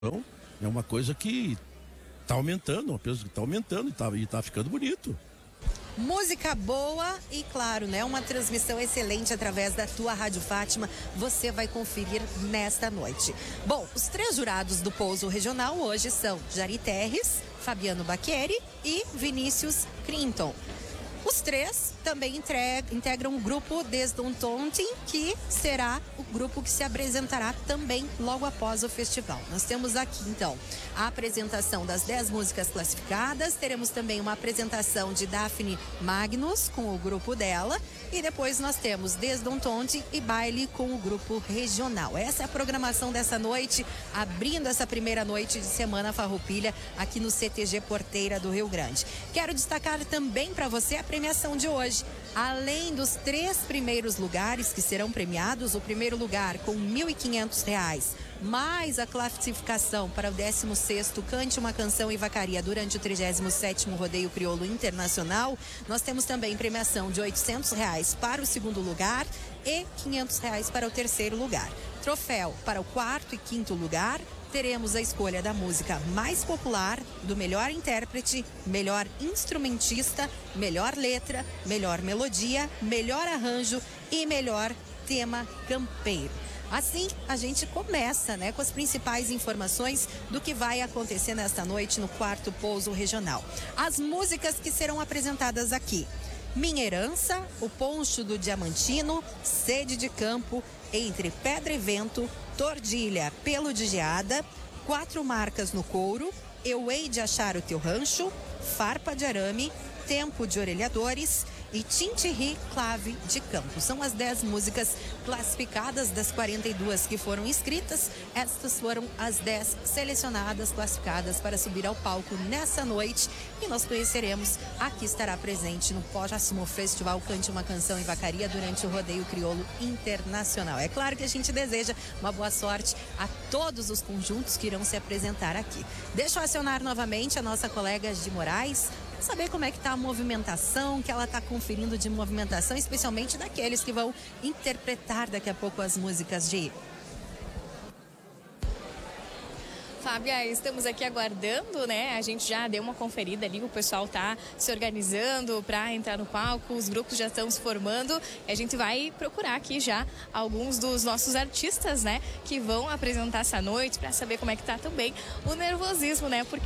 Então, é uma coisa que tá aumentando, uma coisa que tá aumentando e tá ficando bonito. Música boa e, claro, né, uma transmissão excelente através da tua Rádio Fátima. Você vai conferir nesta noite. Bom, os 3 jurados do Pouso Regional hoje são Jari Terres, Fabiano Bacchieri e Vinícius Clinton. Os 3 também integram o grupo Desdontontin, que será o grupo que se apresentará também logo após o festival. Nós temos aqui, então, a apresentação das 10 músicas classificadas. Teremos também uma apresentação de Daphne Magnus com o grupo dela. E depois nós temos Desdontontin e baile com o grupo regional. Essa é a programação dessa noite, abrindo essa primeira noite de Semana Farroupilha aqui no CTG Porteira do Rio Grande. Quero destacar também para você a premiação de hoje. Além dos 3 primeiros lugares que serão premiados, o primeiro lugar com R$ 1.500, mais a classificação para o 16º Cante uma Canção e Vacaria durante o 37º Rodeio Crioulo Internacional, nós temos também premiação de R$ 800 para o segundo lugar e R$ 500 para o terceiro lugar. Troféu para o 4º e 5º lugar. Teremos a escolha da música mais popular, do melhor intérprete, melhor instrumentista, melhor letra, melhor melodia, melhor arranjo e melhor tema campeiro. Assim, a gente começa, né, com as principais informações do que vai acontecer nesta noite no 4º Pouso Regional. As músicas que serão apresentadas aqui: Minha Herança, O Poncho do Diamantino, Sede de Campo, Entre Pedra e Vento, Tordilha, Pelo de Geada, 4 Marcas no Couro, Eu Hei de Achar o Teu Rancho, Farpa de Arame, Tempo de Orelhadores e Tintirri Clave de Campo. São as 10 músicas classificadas das 42 que foram inscritas. Estas foram as 10 selecionadas, classificadas para subir ao palco nessa noite. E nós conheceremos a que estará presente no próximo festival Cante uma Canção em Vacaria durante o Rodeio Crioulo Internacional. É claro que a gente deseja uma boa sorte a todos os conjuntos que irão se apresentar aqui. Deixa eu acionar novamente a nossa colega de Moraes, saber como é que está a movimentação, que ela está conferindo de movimentação, especialmente daqueles que vão interpretar daqui a pouco as músicas de... Fábia, estamos aqui aguardando, né? A gente já deu uma conferida ali, o pessoal tá se organizando para entrar no palco, os grupos já estão se formando. E a gente vai procurar aqui já alguns dos nossos artistas, né? Que vão apresentar essa noite para saber como é que tá também o nervosismo, né? Porque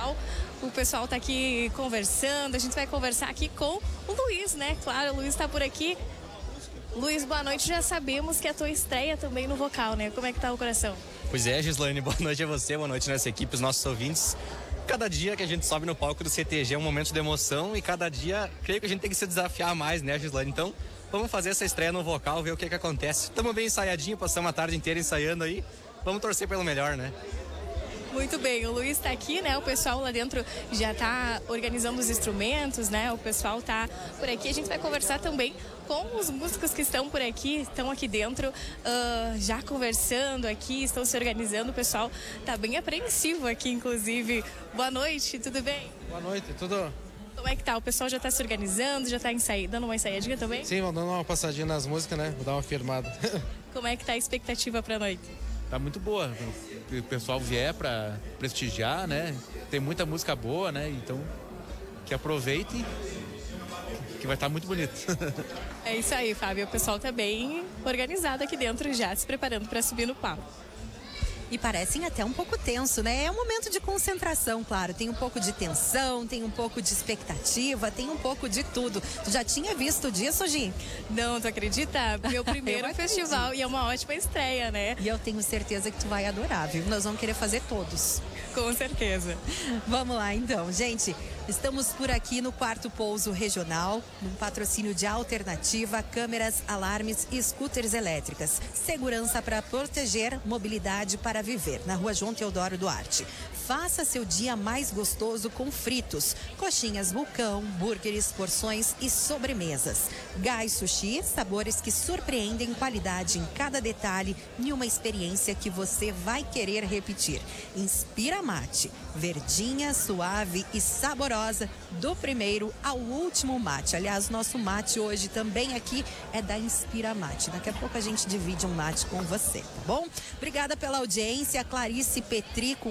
o pessoal tá aqui conversando, a gente vai conversar aqui com o Luiz, né? Claro, o Luiz tá por aqui. Luiz, boa noite. Já sabemos que é a tua estreia também no vocal, né? Como é que tá o coração? Pois é, Gislaine, boa noite a você, boa noite nessa equipe, os nossos ouvintes. Cada dia que a gente sobe no palco do CTG é um momento de emoção e cada dia, creio que a gente tem que se desafiar mais, né, Gislaine? Então, vamos fazer essa estreia no vocal, ver o que acontece. Estamos bem ensaiadinho, passamos a tarde inteira ensaiando aí. Vamos torcer pelo melhor, né? Muito bem, o Luiz está aqui, né? O pessoal lá dentro já está organizando os instrumentos, né? O pessoal está por aqui. A gente vai conversar também com os músicos que estão por aqui, estão aqui dentro, já conversando aqui, estão se organizando. O pessoal está bem apreensivo aqui, inclusive. Boa noite, tudo bem? Boa noite, tudo? Como é que tá? O pessoal já está se organizando, já está dando uma ensaiadinha também? Sim, vou dando uma passadinha nas músicas, né? Vou dar uma firmada. Como é que tá a expectativa para a noite? Tá muito boa. O pessoal vier para prestigiar, né? Tem muita música boa, né? Então, que aproveite, que vai estar muito bonito. É isso aí, Fábio. O pessoal tá bem organizado aqui dentro já, se preparando para subir no palco. E parecem até um pouco tenso, né? É um momento de concentração, claro. Tem um pouco de tensão, tem um pouco de expectativa, tem um pouco de tudo. Tu já tinha visto disso, Gi? Não, tu acredita? Meu primeiro festival e é uma ótima estreia, né? E eu tenho certeza que tu vai adorar, viu? Nós vamos querer fazer todos. Com certeza. Vamos lá, então. Gente, estamos por aqui no 4º Pouso Regional, num patrocínio de Alternativa, câmeras, alarmes e scooters elétricas. Segurança para proteger, mobilidade para viver. Na Rua João Teodoro Duarte. Faça seu dia mais gostoso com fritos, coxinhas vulcão, burgers, porções e sobremesas. Gás Sushi, sabores que surpreendem, qualidade em cada detalhe e uma experiência que você vai querer repetir. Inspira Mate, verdinha, suave e saborosa, do primeiro ao último mate. Aliás, nosso mate hoje também aqui é da Inspira Mate. Daqui a pouco a gente divide um mate com você, tá bom? Obrigada pela audiência. audiência. Clarice Petri com